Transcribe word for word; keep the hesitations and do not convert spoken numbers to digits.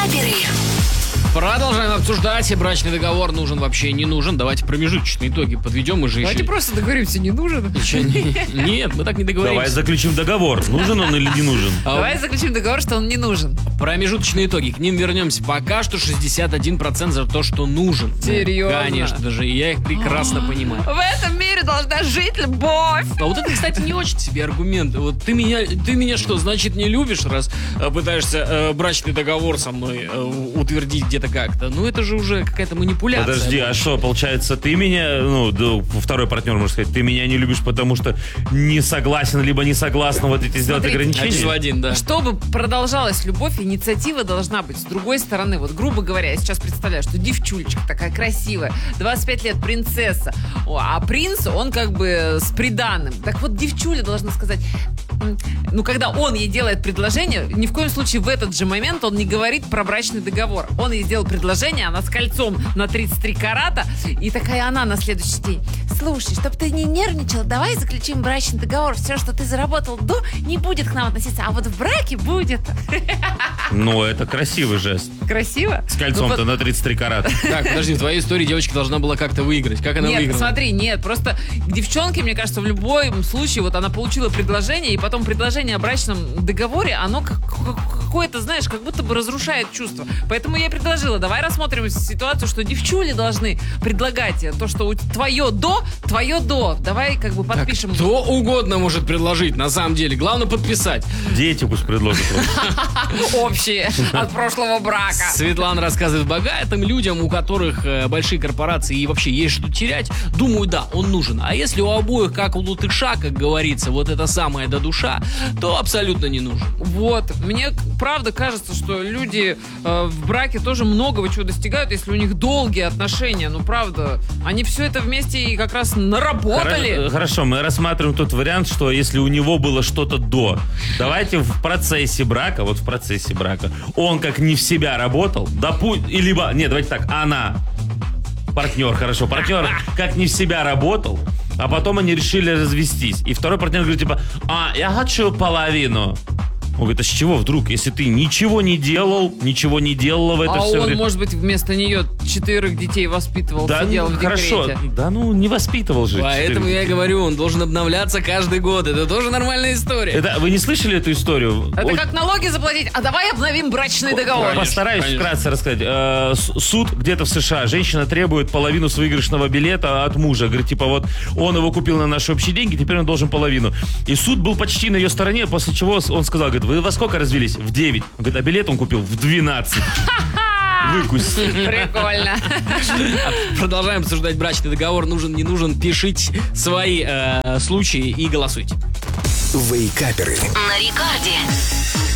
Вейкаперы. Продолжаем обсуждать, брачный договор нужен, вообще не нужен. Давайте промежуточные итоги подведем. Мы же Давайте еще... просто договоримся, не нужен. Еще не- Нет, мы так не договоримся. Давай заключим договор. Нужен он или не нужен? А Давай заключим договор, что он не нужен. Промежуточные итоги, к ним вернемся. Пока что шестьдесят один процент за то, что нужен. Серьезно? Конечно, даже и я их прекрасно понимаю. В этом мире должна жить любовь. А вот это, кстати, не очень себе аргумент. Вот ты меня, ты меня что, значит, не любишь, раз э, пытаешься э, брачный договор со мной э, утвердить где-то как-то? Ну, это же уже какая-то манипуляция. Подожди, а что, получается, ты меня, ну, да, второй партнер, может сказать, ты меня не любишь, потому что не согласен, либо не согласна вот эти сделать Смотрите, Один в ограничения? один, да. Чтобы продолжалась любовь, инициатива должна быть с другой стороны. Вот, грубо говоря, я сейчас представляю, что девчулечка такая красивая, двадцать пять лет, принцесса, О, а принц, он как бы с приданым. Так вот, девчуля должна сказать, м, ну, когда он ей делает предложение, ни в коем случае в этот же момент он не говорит про брачный договор. Он ей сделал предложение, она с кольцом на тридцать три карата, и такая она на следующий день. Слушай, чтобы ты не нервничал, давай заключим брачный договор. Все, что ты заработал до, не будет к нам относиться, а вот в браке будет. Ну, это красивый жест. Красиво? С кольцом-то Ну, на тридцать три карата. Так, подожди, в твоей истории девочка должна была как-то выиграть. Как она Нет, выиграла? смотри, нет, просто к девчонке, мне кажется, в любом случае, вот она получила предложение, и потом предложение о брачном договоре, оно как- как- какое-то, знаешь, как будто бы разрушает чувства. Поэтому я и предложила, давай рассмотрим ситуацию, что девчули должны предлагать то, что у- твое до, твое до. Давай как бы Так, подпишем. кто угодно может предложить, на самом деле. Главное подписать. Дети пусть предложат. Общие от прошлого брака. Светлана рассказывает, богатым людям, у которых э, большие корпорации и вообще есть что терять, думаю, да, он нужен. А если у обоих, как у латыша, как говорится, вот это самое до душа, то абсолютно не нужен. Вот, мне правда кажется, что люди э, в браке тоже многого чего достигают, если у них долгие отношения. Ну, правда, они все это вместе и как раз наработали. Хоро- Хорошо, мы рассматриваем тот вариант, что если у него было что-то до. Давайте в процессе брака, вот в процессе брака, он как не в себя работал, допу... и либо, нет, давайте так, она, партнер, хорошо, партнер как не в себя работал, а потом они решили развестись. И второй партнер говорит, типа, а, я хочу половину. Он говорит, а с чего вдруг, если ты ничего не делал, ничего не делала в это А все он, время? может быть, вместо нее четверых детей воспитывал, Да, сидел ну, в хорошо, декрете. да ну не воспитывал же. Поэтому четыре я и детей. говорю, он должен обновляться каждый год. Это тоже нормальная история. Это, вы не слышали эту историю? Это Ой, как налоги заплатить, а давай обновим брачный договор. Конечно, Постараюсь конечно. вкратце рассказать. Э, с- суд где-то в США. Женщина требует половину с выигрышного билета от мужа. Говорит, типа, вот он его купил на наши общие деньги, теперь он должен половину. И суд был почти на ее стороне, после чего он сказал, говорит, вы во сколько развелись? В девять. Он говорит, а билет он купил в двенадцать. Выкусь. Прикольно. Продолжаем обсуждать брачный договор. Нужен, не нужен. Пишите свои э, случаи и голосуйте. Вейкаперы. На рекорде.